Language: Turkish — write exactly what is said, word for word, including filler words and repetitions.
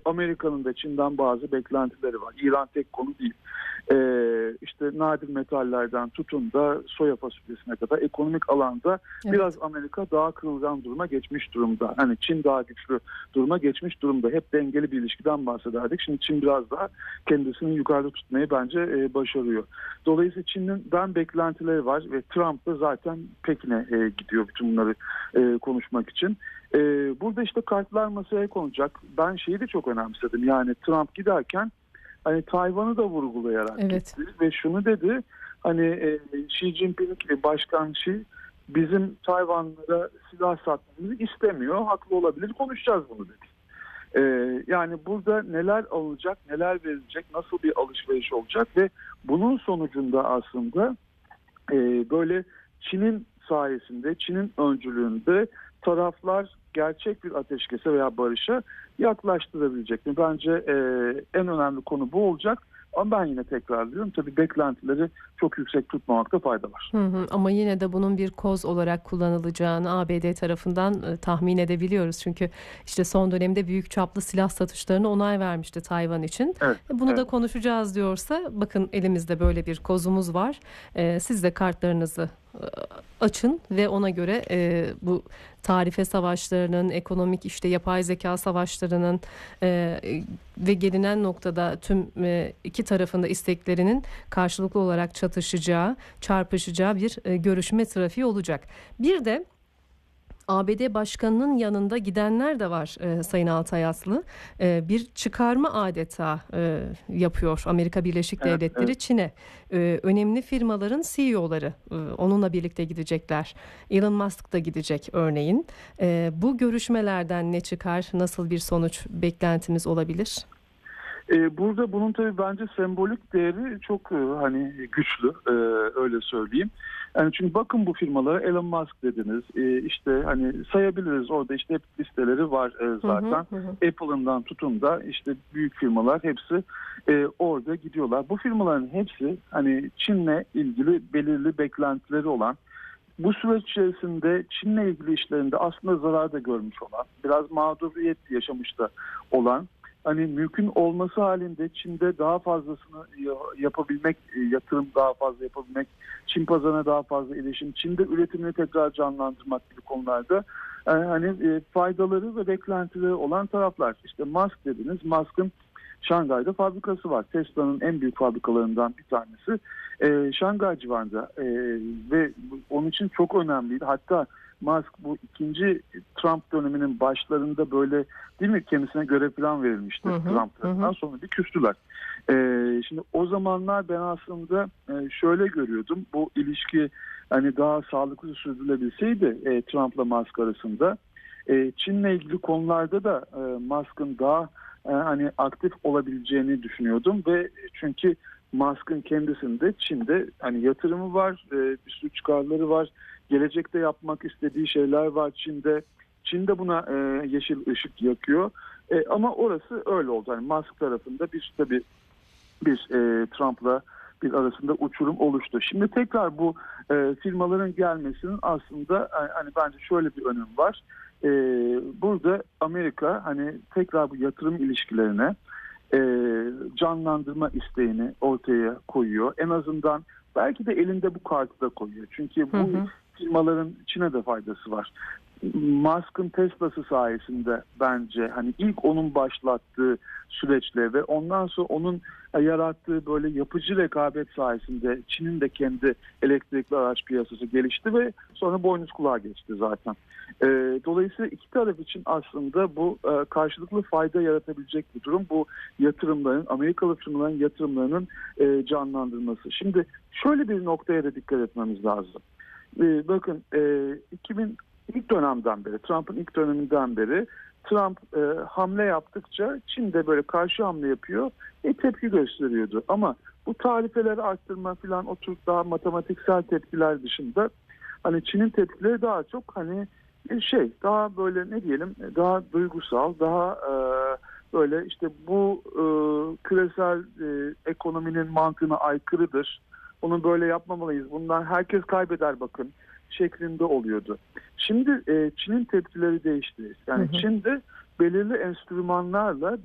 Amerika'nın da Çin'den bazı beklentileri var. İran tek konu değil. E, işte nadir metallerden tutun da soya fasulyesine kadar ekonomik alanda Evet. biraz Amerika daha kırılgan duruma geçmiş durumda. Hani Çin daha güçlü duruma geçmiş durumda. Hep dengeli bir ilişkiden bahsederdik. Şimdi Çin biraz daha kendisini yukarıda tutmayı bence e, başarıyor. Dolayısıyla Çin'in ben beklentileri var ve Trump da zaten Pekin'e e, gidiyor bütün bunları e, konuşmak için. E, burada işte kartlar masaya konacak. Ben şeyi de çok önemsedim. Yani Trump giderken hani Tayvan'ı da vurgulayarak Evet. gitti ve şunu dedi. Hani e, Xi Jinping Başkan Xi bizim Tayvanlara silah satmamızı istemiyor. Haklı olabilir. Konuşacağız bunu dedi. E, yani burada neler alınacak, neler verilecek, nasıl bir alışveriş olacak ve bunun sonucunda aslında e, böyle Çin'in sayesinde, Çin'in öncülüğünde taraflar gerçek bir ateşkese veya barışa yaklaştırabilecek mi? Bence e, en önemli konu bu olacak. Ama ben yine tekrarlıyorum. Tabii beklentileri çok yüksek tutmamakta fayda var. Hı hı. Ama yine de bunun bir koz olarak kullanılacağını A B D tarafından e, tahmin edebiliyoruz. Çünkü işte son dönemde büyük çaplı silah satışlarına onay vermişti Tayvan için. Evet, E, Bunu evet. da konuşacağız diyorsa bakın elimizde böyle bir kozumuz var. E, siz de kartlarınızı e, açın ve ona göre e, bu tarife savaşlarının, ekonomik işte yapay zeka savaşlarının e, ve gelinen noktada tüm e, iki tarafın da isteklerinin karşılıklı olarak çatışacağı, çarpışacağı bir e, görüşme trafiği olacak. Bir de A B D Başkanı'nın yanında gidenler de var e, Sayın Altay Aslı. E, bir çıkarma adeta e, yapıyor Amerika Birleşik Evet, Devletleri evet. Çin'e. E, önemli firmaların C E O'ları e, onunla birlikte gidecekler. Elon Musk da gidecek örneğin. E, bu görüşmelerden ne çıkar? Nasıl bir sonuç beklentimiz olabilir? Ee, burada bunun tabii bence sembolik değeri çok e, hani güçlü, e, öyle söyleyeyim. Yani çünkü bakın bu firmalara Elon Musk dediniz, e, işte hani sayabiliriz orada işte hep listeleri var e, zaten. Hı hı hı. Apple'ından tutun da işte büyük firmalar hepsi e, orada gidiyorlar. Bu firmaların hepsi hani Çin'le ilgili belirli beklentileri olan, bu süreç içerisinde Çin'le ilgili işlerinde aslında zarar da görmüş olan, biraz mağduriyet yaşamış da olan, hani mümkün olması halinde Çin'de daha fazlasını yapabilmek, yatırım daha fazla yapabilmek, Çin pazarına daha fazla ilişim, Çin'de üretimini tekrar canlandırmak gibi konularda yani hani faydaları ve beklentileri olan taraflar. İşte Musk dediniz, Musk'ın Şangay'da fabrikası var. Tesla'nın en büyük fabrikalarından bir tanesi e, Şangay civarında e, ve onun için çok önemliydi. Hatta Musk bu ikinci Trump döneminin başlarında böyle değil mi kendisine görev falan verilmişti Hı hı, Trump hı hı. tarafından, sonra bir küstüler. E, şimdi o zamanlar ben aslında e, şöyle görüyordum, bu ilişki hani daha sağlıklı sürdürülebilseydi e, Trump'la Musk arasında e, Çin'le ilgili konularda da e, Musk'ın daha e, hani aktif olabileceğini düşünüyordum ve çünkü Musk'ın kendisinde Çin'de hani yatırımı var, e, bir sürü çıkarları var, gelecekte yapmak istediği şeyler var Çin'de. Çin'de buna e, yeşil ışık yakıyor. E, ama orası öyle oldu. Yani Musk tarafında bir tabii bir e, Trump'la bir arasında uçurum oluştu. Şimdi tekrar bu e, firmaların gelmesinin aslında hani bence şöyle bir önemi var. E, burada Amerika hani tekrar bu yatırım ilişkilerine e, canlandırma isteğini ortaya koyuyor. En azından belki de elinde bu kartı da koyuyor. Çünkü Hı bu hı. firmaların Çin'e de faydası var. Musk'ın Tesla'sı sayesinde bence hani ilk onun başlattığı süreçle ve ondan sonra onun yarattığı böyle yapıcı rekabet sayesinde Çin'in de kendi elektrikli araç piyasası gelişti ve sonra boynuz kulağa geçti zaten. E, dolayısıyla iki taraf için aslında bu e, karşılıklı fayda yaratabilecek bir durum. Bu yatırımların, Amerikalı firmaların yatırımlarının e, canlandırması. Şimdi şöyle bir noktaya da dikkat etmemiz lazım. E, bakın e, iki bin ilk dönemden beri, Trump'ın ilk döneminden beri Trump e, hamle yaptıkça Çin de böyle karşı hamle yapıyor ve tepki gösteriyordu. Ama bu tarifeleri arttırma falan, o tür daha matematiksel tepkiler dışında hani Çin'in tepkileri daha çok hani bir şey, daha böyle ne diyelim, daha duygusal, daha e, böyle işte bu e, küresel e, ekonominin mantığına aykırıdır. Bunu böyle yapmamalıyız. Bundan herkes kaybeder bakın şeklinde oluyordu. Şimdi e, Çin'in tepkileri değişti. Yani Hı hı. Çin'de belirli enstrümanlarla